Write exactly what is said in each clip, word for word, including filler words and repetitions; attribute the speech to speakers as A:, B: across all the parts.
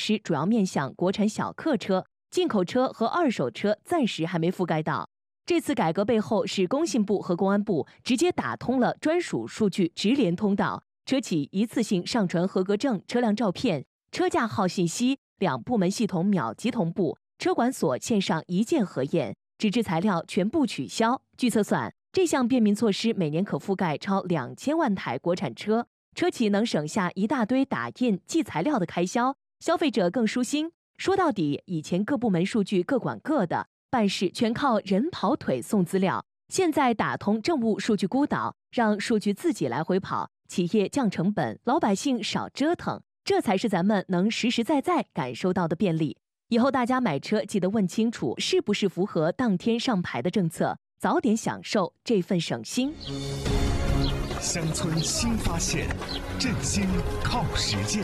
A: 施主要面向国产小客车、进口车和二手车，暂时还没覆盖到。这次改革背后是工信部和公安部直接打通了专属数据直连通道，车企一次性上传合格证、车辆照片、车架号信息，两部门系统秒级同步，车管所线上一键核验，纸质材料全部取消。据测算，这项便民措施每年可覆盖超两千万台国产车，车企能省下一大堆打印、寄材料的开销，消费者更舒心。说到底，以前各部门数据各管各的，办事全靠人跑腿送资料，现在打通政务数据孤岛，让数据自己来回跑，企业降成本，老百姓少折腾，这才是咱们能实实在在感受到的便利。以后大家买车记得问清楚是不是符合当天上牌的政策，早点享受这份省心。
B: 乡村新发现，振兴靠实践。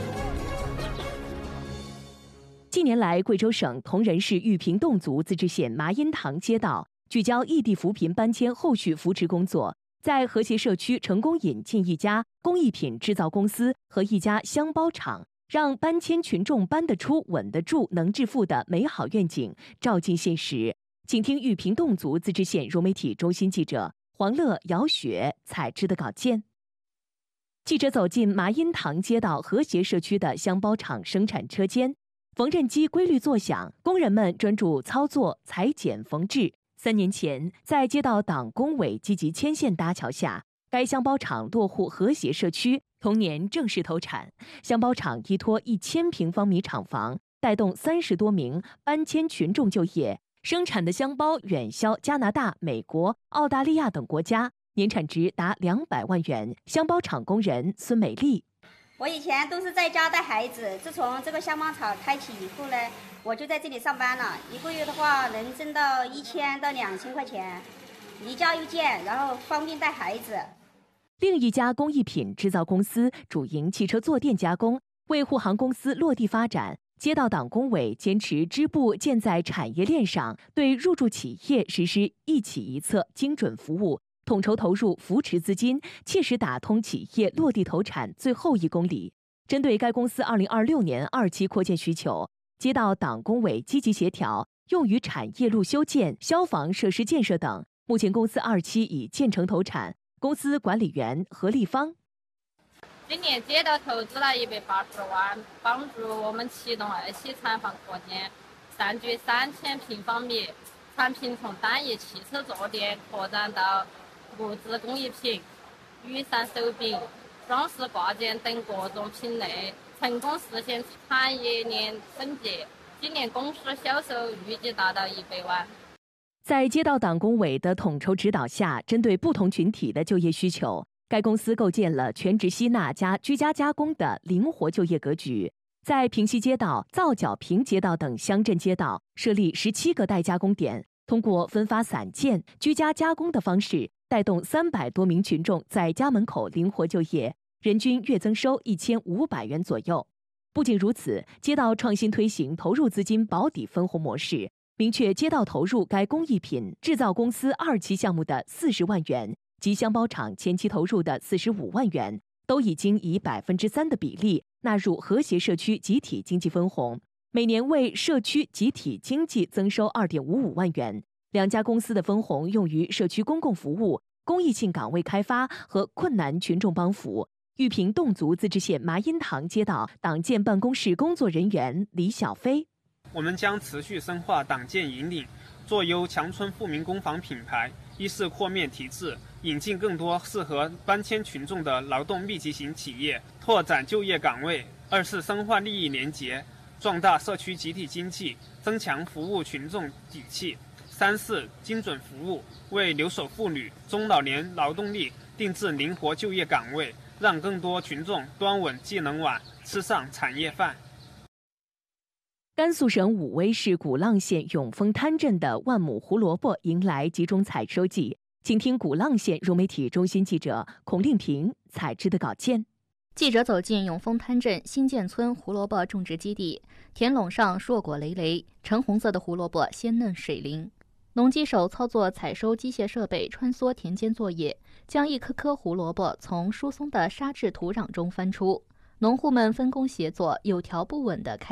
A: 近年来，贵州省铜仁市玉屏侗族自治县麻荫塘街道聚焦异地扶贫搬迁后续扶持工作，在和谐社区成功引进一家工艺品制造公司和一家箱包厂，让搬迁群众搬得出、稳得住、能致富的美好愿景照进现实。请听玉屏侗族自治县融媒体中心记者黄乐、姚雪采制的稿件。记者走进麻荫塘街道和谐社区的箱包厂生产车间，缝纫机规律作响，工人们专注操作、裁剪、缝制。三年前，在街道党工委积极牵线搭桥下，该箱包厂落户和谐社区，同年正式投产。箱包厂依托一千平方米厂房，带动三十多名搬迁群众就业，生产的箱包远销加拿大、美国、澳大利亚等国家，年产值达两百万元。箱包厂工人孙美丽。
C: 我以前都是在家带孩子，自从这个箱包厂开启以后呢，我就在这里上班了。一个月的话能挣到一千到两千块钱，离家又近，然后方便带孩子。
A: 另一家工艺品制造公司主营汽车坐垫加工，为护航公司落地发展，街道党工委坚持支部建在产业链上，对入驻企业实施一企一策精准服务，统筹投入扶持资金，切实打通企业落地投产最后一公里。针对该公司二零二六年二期扩建需求，街道党工委积极协调，用于产业路修建、消防设施建设等。目前公司二期已建成投产。公司管理员何立芳：
D: 今年街道投资了一百八十万，帮助我们启动二期厂房扩建，占据三千平方米，产品从单一汽车坐垫扩展到木质工艺品、雨伞手柄、装饰挂件等各种品类，成功实现产业链升级。今年公司销售预计达到一百万。
A: 在街道党工委的统筹指导下，针对不同群体的就业需求，该公司构建了全职吸纳加居家加工的灵活就业格局。在平西街道、皂角坪街道等乡镇街道设立十七个代加工点，通过分发散件、居家加工的方式，带动三百多名群众在家门口灵活就业，人均月增收一千五百元左右。不仅如此，街道创新推行投入资金保底分红模式，明确街道投入该工艺品制造公司二期项目的四十万元及箱包厂前期投入的四十五万元，都已经以百分之三的比例纳入和谐社区集体经济分红，每年为社区集体经济增收二点五五万元。两家公司的分红用于社区公共服务、公益性岗位开发和困难群众帮扶。玉屏侗族自治县麻荫塘街道党建办公室工作人员李小飞：
E: 我们将持续深化党建引领，做优强村富民工坊品牌，一是扩面提质，引进更多适合搬迁群众的劳动密集型企业，拓展就业岗位；二是深化利益联结，壮大社区集体经济，增强服务群众底气；三是精准服务，为留守妇女、中老年劳动力定制灵活就业岗位，让更多群众端稳技能碗，吃上产业饭。
A: 甘肃省武威市古浪县永丰滩镇的万亩胡萝卜迎来集中采收季，请听古浪县融媒体中心记者孔令平采制的稿件。
F: 记者走进永丰滩镇新建村胡萝卜种植基地，田垄上硕果累累，橙红色的胡萝卜鲜嫩水灵。农机手操作采收机械设备穿梭田间作业，将一颗颗胡萝卜从疏松的沙质土壤中翻出。农户们分工协作，有条不紊地开